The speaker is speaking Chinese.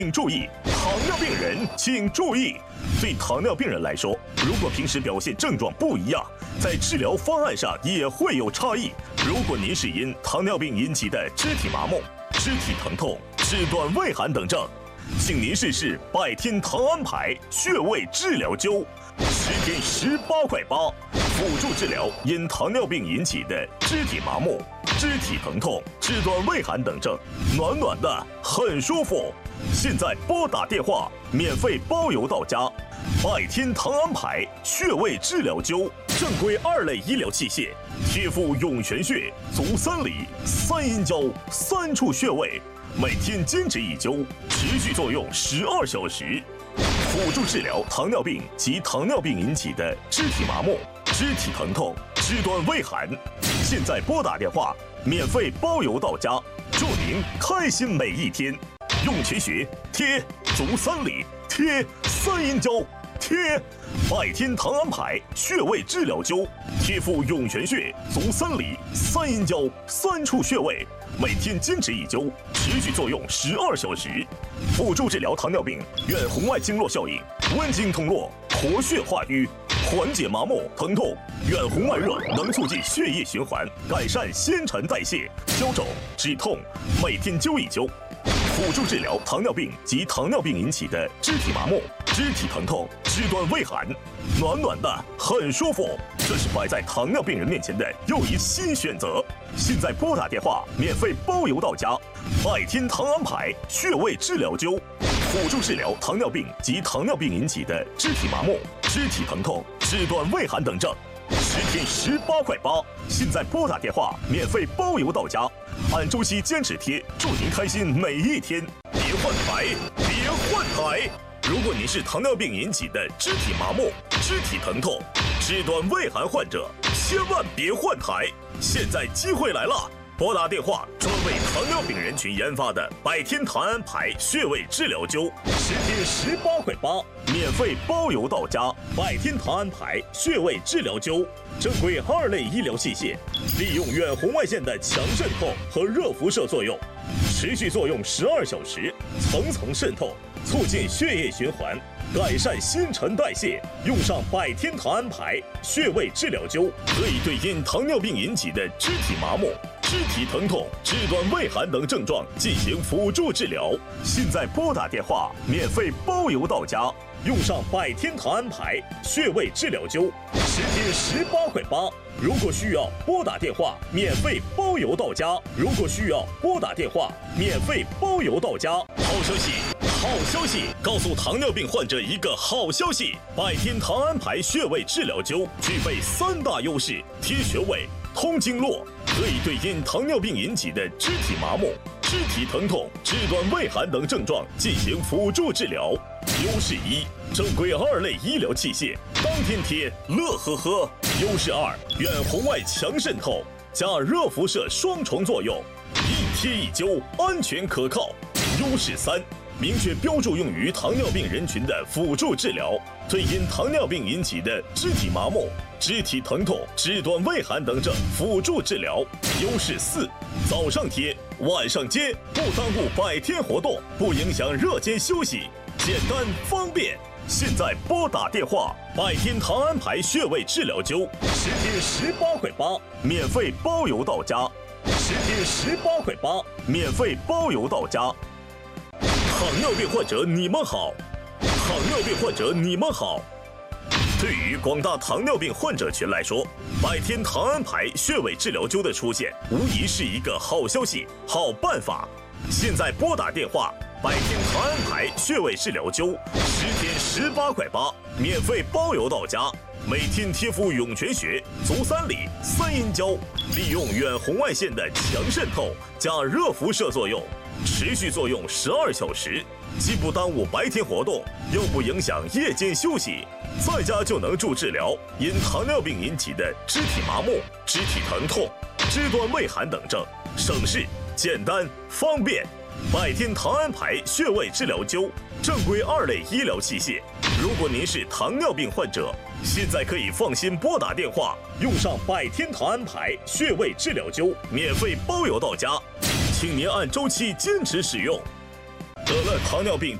请注意，糖尿病人请注意。对糖尿病人来说，如果平时表现症状不一样，在治疗方案上也会有差异。如果您是因糖尿病引起的肢体麻木、肢体疼痛、肢端畏寒等症，请您试试拜天糖安牌穴位治疗灸，10天18块8，辅助治疗因糖尿病引起的肢体麻木、肢体疼痛、肢端畏寒等症，暖暖的，很舒服。现在拨打电话，免费包邮到家。拜天糖安牌穴位治疗灸，正规2类医疗器械，贴敷涌泉穴、足三里、三阴交3处穴位，每天坚持1灸，持续作用12小时，辅助治疗糖尿病及糖尿病引起的肢体麻木、肢体疼痛、肢端畏寒。现在拨打电话，免费包邮到家，祝您开心每一天。涌泉穴贴，足三里贴，三阴交贴，拜天糖安牌穴位治疗灸，贴敷涌泉穴、足三里、三阴交3处穴位，每天坚持1灸，持续作用12小时，辅助治疗糖尿病远红外经络效应，温经通络，活血化瘀，缓解麻木疼痛。远红外热能促进血液循环，改善新陈代谢，消肿止痛，每天灸1灸。辅助治疗糖尿病及糖尿病引起的肢体麻木、肢体疼痛、肢端畏寒，暖暖的，很舒服。这是摆在糖尿病人面前的又一新选择。现在拨打电话，免费包邮到家。拜天糖安牌穴位治疗灸，辅助治疗糖尿病及糖尿病引起的肢体麻木、肢体疼痛、肢端畏寒等症。10天18块8，现在拨打电话，免费包邮到家。按周期坚持贴，祝您开心每一天。别换台，别换台！如果您是糖尿病引起的肢体麻木、肢体疼痛、肢端畏寒患者，千万别换台！现在机会来了，拨打电话，专为糖尿病人群研发的拜天糖安牌穴位治疗灸，10天18块8，免费包邮到家。拜天糖安牌穴位治疗灸，正规2类医疗器械，利用远红外线的强渗透和热辐射作用，持续作用12小时，层层渗透，促进血液循环，改善新陈代谢。用上拜天糖安牌穴位治疗灸，可以对因糖尿病引起的肢体麻木、肢体疼痛、肢端畏寒等症状进行辅助治疗。现在拨打电话，免费包邮到家。用上拜天糖安牌穴位治疗灸，10天18块8。如果需要，拨打电话，免费包邮到家。如果需要，拨打电话，免费包邮到家。好消息！好消息！告诉糖尿病患者一个好消息：拜天糖安牌穴位治疗灸具备3大优势：贴穴位、通经络，可以对因糖尿病引起的肢体麻木、肢体疼痛、肢端畏寒等症状进行辅助治疗。优势1：正规2类医疗器械，当天贴，乐呵呵。优势2：远红外强渗透加热辐射双重作用，一贴一灸，安全可靠。优势3：明确标注用于糖尿病人群的辅助治疗，对因糖尿病引起的肢体麻木、肢体疼痛、肢端畏寒等症辅助治疗。优势4：早上贴，晚上接，不耽误拜天活动，不影响热间休息，简单方便。现在拨打电话，拜天糖安牌穴位治疗灸，10天18块8，免费包邮到家。10天18块8，免费包邮到家。糖尿病患者你们好，糖尿病患者你们好。对于广大糖尿病患者群来说，拜天糖安牌穴位治疗灸的出现，无疑是一个好消息、好办法。现在拨打电话，拜天糖安牌穴位治疗灸，10天18块8，免费包邮到家。每天贴敷涌泉穴、足三里、三阴交，利用远红外线的强渗透加热辐射作用，持续作用12小时，既不耽误白天活动，又不影响夜间休息，在家就能助治疗因糖尿病引起的肢体麻木、肢体疼痛、肢端畏寒等症，省事、简单、方便。拜天糖安牌穴位治疗灸，正规2类医疗器械。如果您是糖尿病患者，现在可以放心拨打电话，用上拜天糖安牌穴位治疗灸，免费包邮到家，请您按周期坚持使用。 得了糖尿病